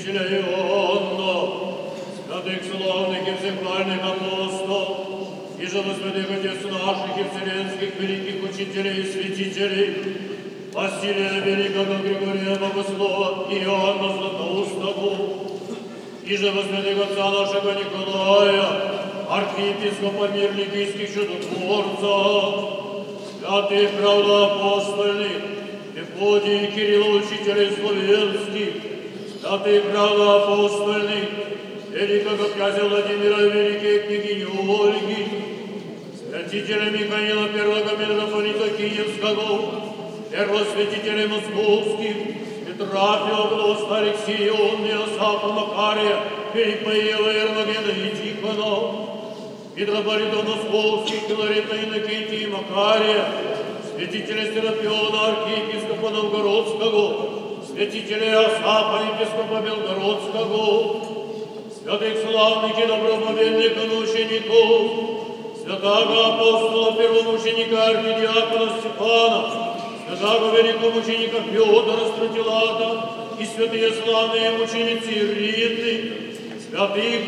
святителя Иоанна, святых славных и всехвальных апостолов, и же святых отец наших и вселенских великих учителей и святителей, Василия Великого, Григория Богослова, Иоанна Златоустого, и же святых отца нашего Николая, архиепископа мир ликийских чудотворцев, святых правоапостольных, Мефодий и Кирилла, учителей славянских, святых правоапостольных, великого князя Владимира и великой княгини Ольги, святителя Михаила, первого митрополита Киевского, первосвятителей московских, Петра, Феофила, Алексия, Ионния, Осафа, Макария, Филиппа, Ева, Ермогена и Тихона, митрополитов московских, Филарета, Иннокентия и Макария, святителя Серафиона, архиепископа Новгородского, святителя Осафа, епископа Белгородского, святых славных и доброповедников учеников, святого апостола, первомученика архидиакона Степана, святого великого мученика Феодора Стратилата и святые славные мученицы Ирины, святых